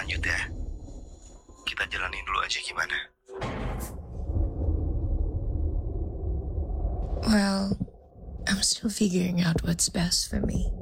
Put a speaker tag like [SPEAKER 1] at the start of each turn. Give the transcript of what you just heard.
[SPEAKER 1] lanjut ya. Kita jalanin dulu aja gimana?
[SPEAKER 2] Well, I'm still figuring out what's best for me.